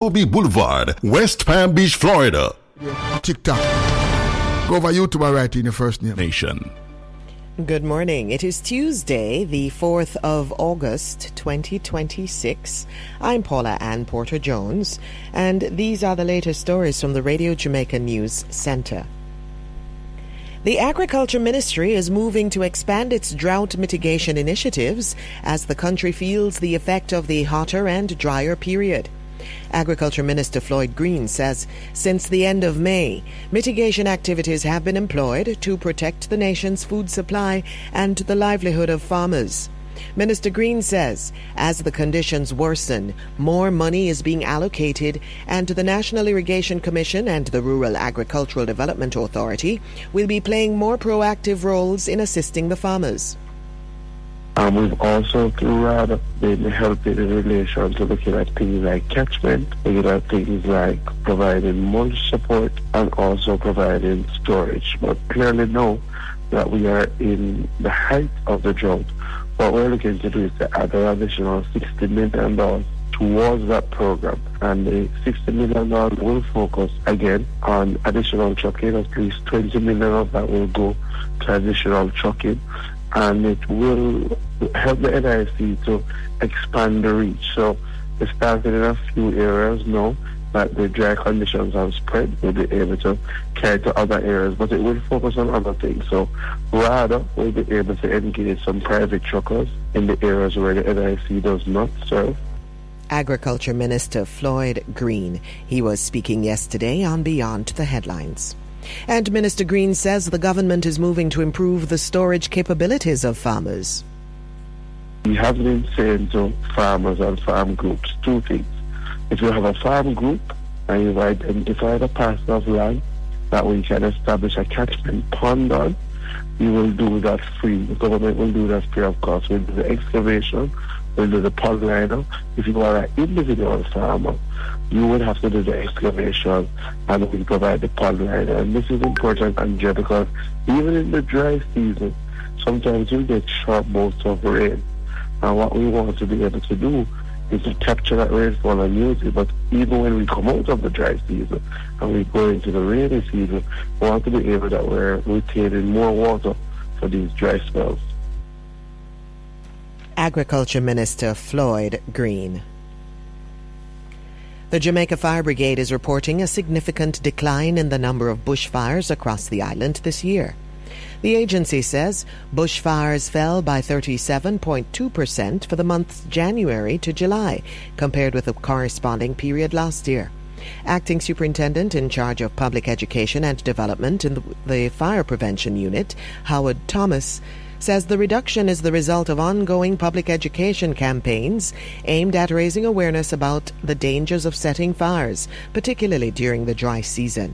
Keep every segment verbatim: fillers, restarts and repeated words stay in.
Adobe Boulevard, West Palm Beach, Florida. TikTok. Go over YouTube and write in your first name. Nation. Good morning. It is Tuesday, the fourth of August, twenty twenty-six. I'm Paula Ann Porter-Jones, and these are the latest stories from the Radio Jamaica News Center. The Agriculture Ministry is moving to expand its drought mitigation initiatives as the country feels the effect of the hotter and drier period. Agriculture Minister Floyd Green says since the end of May, mitigation activities have been employed to protect the nation's food supply and the livelihood of farmers. Minister Green says as the conditions worsen, more money is being allocated, and the National Irrigation Commission and the Rural Agricultural Development Authority will be playing more proactive roles in assisting the farmers. Um, we've also, through R A D, been helping in relation to looking at things like catchment, looking at things like providing mulch support and also providing storage. But clearly know that we are in the height of the drought. What we're looking to do is to add an additional sixty million dollars towards that program. And the sixty million dollars will focus again on additional trucking. At least twenty million dollars of that will go to additional trucking. And it will help the N I C to expand the reach. So we started in a few areas now that the dry conditions have spread. We'll be able to carry to other areas, but it will focus on other things. So rather, we'll be able to engage some private truckers in the areas where the N I C does not serve. Agriculture Minister Floyd Green. He was speaking yesterday on Beyond the Headlines. And Minister Green says the government is moving to improve the storage capabilities of farmers. We have been saying to farmers and farm groups two things. If you have a farm group and you've identified a parcel of land that we can establish a catchment pond on, you will do that free. The government will do that free of cost. We'll do the excavation, we'll do the pond liner. If you are an individual farmer, you will have to do the excavation and we provide the pond liner. And this is important, Andrea, because even in the dry season, sometimes you get short bouts of rain. And what we want to be able to do is to capture that rainfall and use it. But even when we come out of the dry season and we go into the rainy season, we want to be able that we're retaining more water for these dry spells. Agriculture Minister Floyd Green. The Jamaica Fire Brigade is reporting a significant decline in the number of bushfires across the island this year. The agency says bushfires fell by thirty-seven point two percent for the months January to July, compared with the corresponding period last year. Acting Superintendent in charge of Public Education and Development in the, the Fire Prevention Unit, Howard Thomas, says the reduction is the result of ongoing public education campaigns aimed at raising awareness about the dangers of setting fires, particularly during the dry season.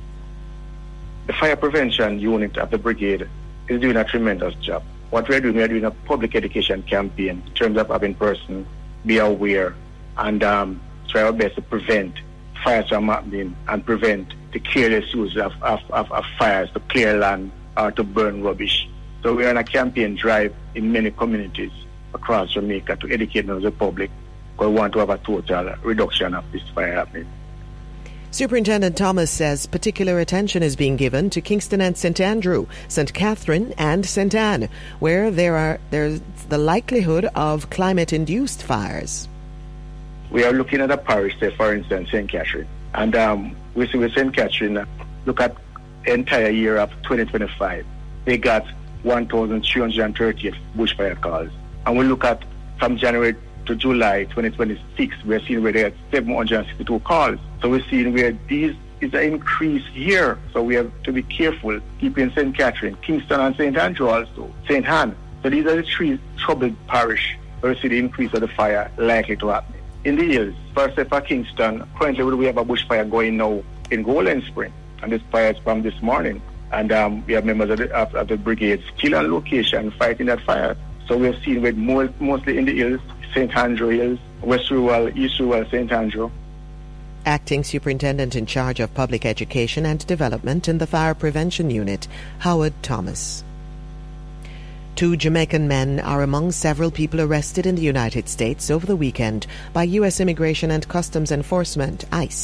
The Fire Prevention Unit of the Brigade is doing a tremendous job. What we're doing, we're doing a public education campaign in terms of having persons be aware and um, try our best to prevent fires from happening and prevent the careless use of, of, of, of fires to clear land or to burn rubbish. So we're on a campaign drive in many communities across Jamaica to educate the public, because we want to have a total reduction of this fire happening. Superintendent Thomas says particular attention is being given to Kingston and Saint Andrew, Saint Catherine and Saint Anne, where there are there's the likelihood of climate-induced fires. We are looking at a parish, say, for instance, Saint Catherine. And um, we see with Saint Catherine, uh, look at the entire year of twenty twenty-five. They got one thousand three hundred thirty-eight bushfire calls. And we look at from January to July twenty twenty-six, we're seeing where they had seven hundred sixty-two calls. So we're seeing where these is an increase here. So we have to be careful, keeping Saint Catherine, Kingston and Saint Andrew also, Saint Anne. So these are the three troubled parish where we see the increase of the fire likely to happen. In the hills, first for Kingston, currently we have a bushfire going now in Golden Spring. And this fire is from this morning. And um, we have members of the, of, of the brigade still on location fighting that fire. So we're seeing with more, mostly in the hills, Saint Andrew Hills, West Rural, East Rural, Saint Andrew. Acting Superintendent in charge of Public Education and Development in the Fire Prevention Unit, Howard Thomas. Two Jamaican men are among several people arrested in the United States over the weekend by U S Immigration and Customs Enforcement, ICE.